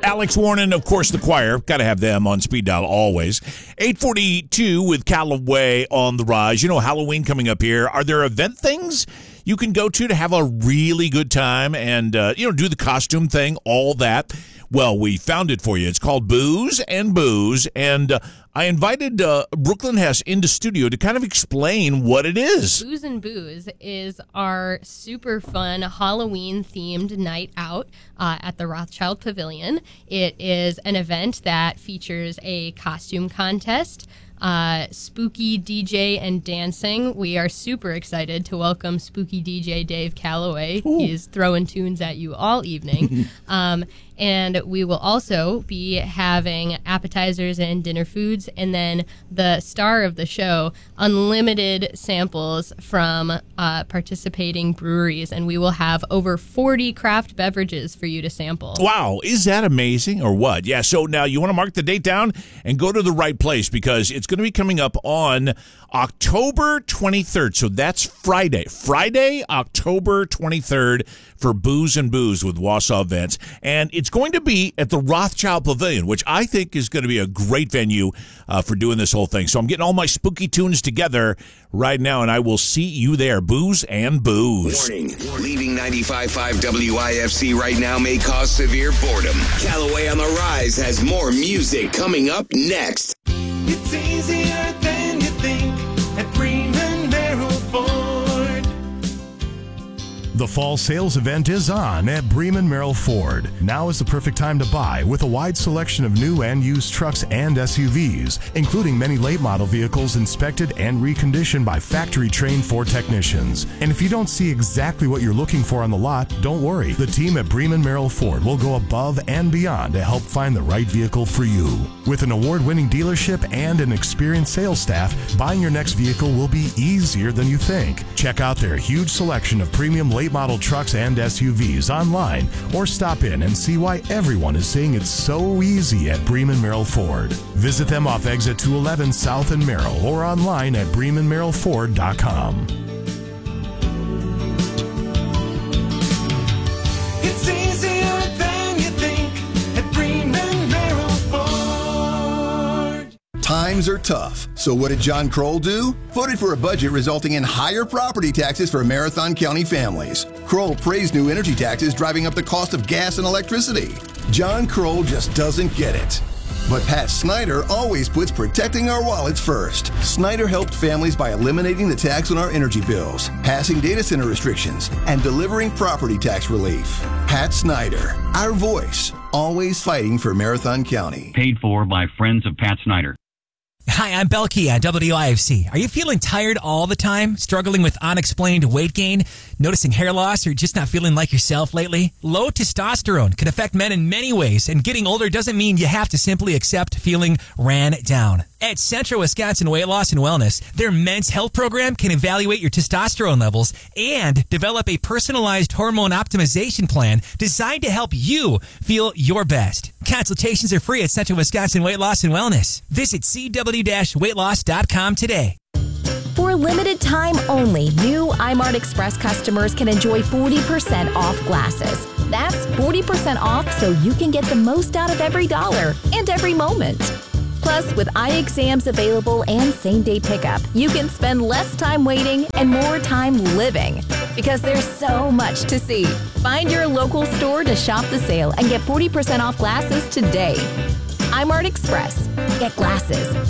Alex Warren, of course, the choir. Got to have them on speed dial always. 842 with Callaway on the rise. You know, Halloween coming up here. Are there event things you can go to have a really good time and, do the costume thing, all that? Well, we found it for you. It's called Booze and Booze, and I invited Brooklyn Hess into studio to kind of explain what it is. Booze and Booze is our super fun Halloween-themed night out at the Rothschild Pavilion. It is an event that features a costume contest, spooky DJ and dancing. We are super excited to welcome spooky DJ Dave Calloway. Ooh. He's throwing tunes at you all evening. And we will also be having appetizers and dinner foods, and then the star of the show, unlimited samples from participating breweries, and we will have over 40 craft beverages for you to sample. Wow, is that amazing or what? Yeah, so now you want to mark the date down and go to the right place because it's going to be coming up on October 23rd. So that's Friday, October 23rd for Booze and Booze with Wausau Events. And it's going to be at the Rothschild Pavilion, which I think is going to be a great venue for doing this whole thing. So I'm getting all my spooky tunes together right now, and I will see you there. Booze and Booze. Warning. Leaving 95.5 WIFC right now may cause severe boredom. Callaway on the Rise has more music coming up next. It's easier than you think at Bremen Merrill Ford. The fall sales event is on at Bremen Merrill Ford. Now is the perfect time to buy with a wide selection of new and used trucks and SUVs, including many late model vehicles inspected and reconditioned by factory-trained Ford technicians. And if you don't see exactly what you're looking for on the lot, don't worry. The team at Bremen Merrill Ford will go above and beyond to help find the right vehicle for you. With an award-winning dealership and an experienced sales staff, buying your next vehicle will be easier than you think. Check out their huge selection of premium late model trucks and SUVs online, or stop in and see why everyone is saying it's so easy at Bremen Merrill Ford. Visit them off exit 211 South in Merrill or online at BremenMerrillFord.com. It's easier than you think at Bremen Merrill Ford. Times are tough. So what did John Kroll do? Voted for a budget resulting in higher property taxes for Marathon County families. Kroll praised new energy taxes driving up the cost of gas and electricity. John Kroll just doesn't get it. But Pat Snyder always puts protecting our wallets first. Snyder helped families by eliminating the tax on our energy bills, passing data center restrictions, and delivering property tax relief. Pat Snyder, our voice, always fighting for Marathon County. Paid for by Friends of Pat Snyder. Hi, I'm Belkey at WIFC. Are you feeling tired all the time? Struggling with unexplained weight gain? Noticing hair loss or just not feeling like yourself lately? Low testosterone can affect men in many ways, and getting older doesn't mean you have to simply accept feeling ran down. At Central Wisconsin Weight Loss and Wellness, their men's health program can evaluate your testosterone levels and develop a personalized hormone optimization plan designed to help you feel your best. Consultations are free at Central Wisconsin Weight Loss and Wellness. Visit cw-weightloss.com today. For a limited time only, new iMart Express customers can enjoy 40% off glasses. That's 40% off so you can get the most out of every dollar and every moment. Plus, with eye exams available and same-day pickup, you can spend less time waiting and more time living. Because there's so much to see. Find your local store to shop the sale and get 40% off glasses today. iMart Express. Get glasses.